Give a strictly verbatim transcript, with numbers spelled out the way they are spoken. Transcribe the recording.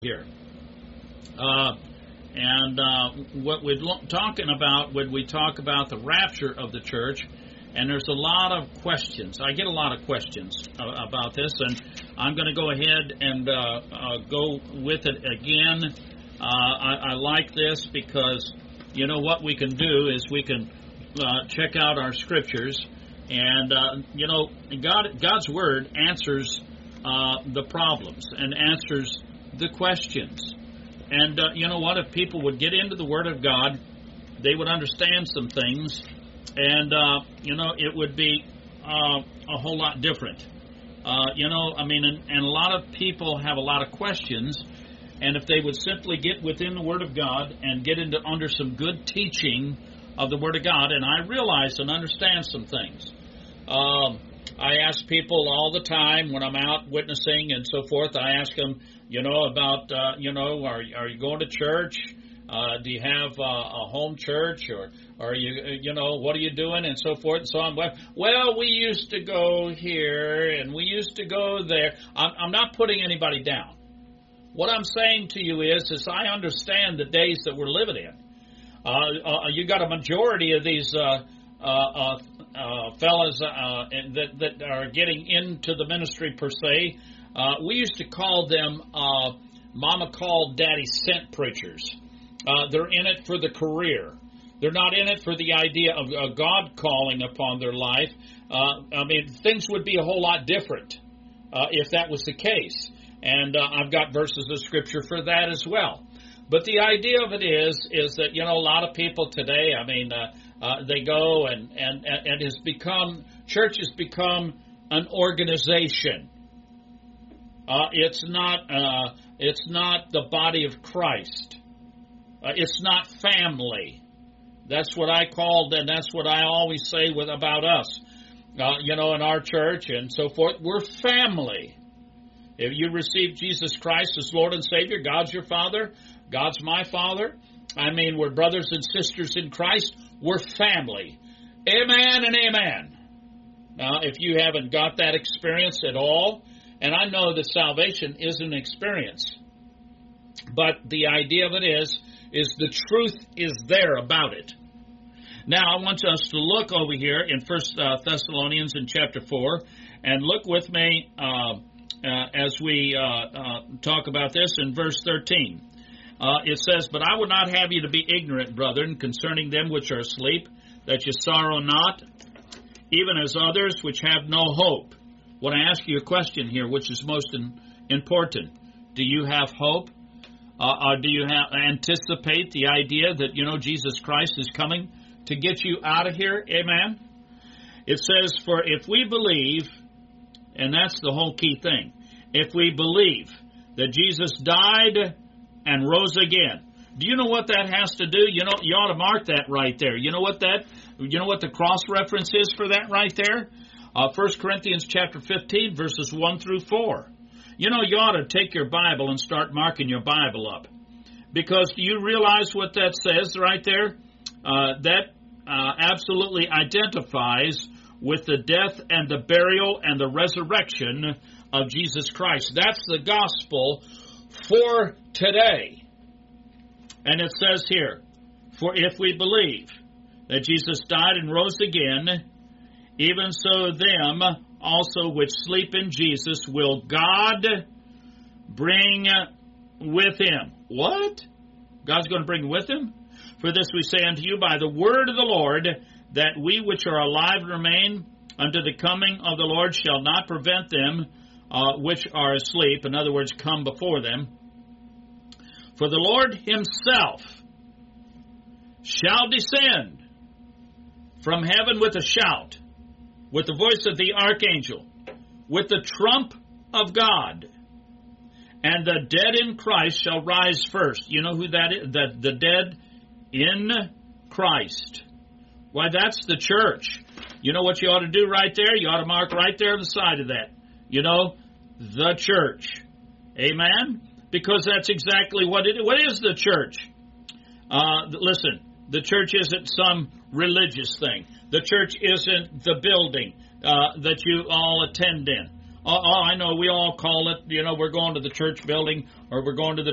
here. Uh, and uh, what we're talking about when we talk about the rapture of the church, and there's a lot of questions. I get a lot of questions uh, about this, and I'm going to go ahead and uh, uh, go with it again. Uh, I, I like this because, you know, what we can do is we can uh, check out our scriptures, and, uh, you know, God, God's Word answers uh, the problems and answers the questions. And, uh, you know what, if people would get into the Word of God, they would understand some things, and, uh, you know, it would be uh, a whole lot different. Uh, you know, I mean, and, and a lot of people have a lot of questions, and if they would simply get within the Word of God and get into under some good teaching of the Word of God, and I realize and understand some things. Um, I ask people all the time when I'm out witnessing and so forth, I ask them, you know, about, uh, you know, are, are you going to church? Uh, do you have uh, a home church? Or are you, you know, what are you doing? And so forth and so on. Well, we used to go here and we used to go there. I'm, I'm not putting anybody down. What I'm saying to you is, is I understand the days that we're living in. Uh, uh, you got a majority of these uh, uh, uh, uh, fellas uh, that, that are getting into the ministry per se. Uh, we used to call them uh, mama called daddy sent preachers. Uh, they're in it for the career. They're not in it for the idea of uh, God calling upon their life. Uh, I mean, things would be a whole lot different uh, if that was the case. And uh, I've got verses of Scripture for that as well. But the idea of it is, is that, you know, a lot of people today, I mean, uh, uh, they go and, and, and has become, church has become an organization. Uh, it's not, uh, it's not the body of Christ. Uh, it's not family. That's what I called, and that's what I always say with about us. Uh, you know, in our church and so forth, we're family. If you receive Jesus Christ as Lord and Savior, God's your Father, God's my Father. I mean, we're brothers and sisters in Christ. We're family. Amen and amen. Now, if you haven't got that experience at all, and I know that salvation is an experience, but the idea of it is, is the truth is there about it. Now, I want us to look over here in First Thessalonians in chapter four, and look with me uh, uh, as we uh, uh, talk about this in verse thirteen. Uh, it says, "But I would not have you to be ignorant, brethren, concerning them which are asleep, that you sorrow not, even as others which have no hope." I want to ask you a question here, which is most in, important. Do you have hope? Uh, or do you have, anticipate the idea that, you know, Jesus Christ is coming to get you out of here? Amen? It says, "For if we believe," and that's the whole key thing, "if we believe that Jesus died and rose again." Do you know what that has to do? You know, you ought to mark that right there. You know what that, you know what the cross reference is for that right there? Uh, First Corinthians chapter fifteen, verses one through four. You know, you ought to take your Bible and start marking your Bible up. Because do you realize what that says right there? Uh, that uh, absolutely identifies with the death and the burial and the resurrection of Jesus Christ. That's the gospel for today. And it says here, "For if we believe that Jesus died and rose again, even so them also which sleep in Jesus will God bring with him." What? God's going to bring with him? "For this we say unto you by the word of the Lord, that we which are alive and remain unto the coming of the Lord shall not prevent them uh, which are asleep." In other words, come before them. "For the Lord himself shall descend from heaven with a shout, with the voice of the archangel, with the trump of God, and the dead in Christ shall rise first." You know who that is? The, the dead in Christ. Why, that's the church. You know what you ought to do right there? You ought to mark right there on the side of that. You know, the church. Amen? Because that's exactly what it is. What is the church? Uh, listen, the church isn't some religious thing. The church isn't the building uh, that you all attend in. Oh, oh, I know we all call it, you know, we're going to the church building or we're going to the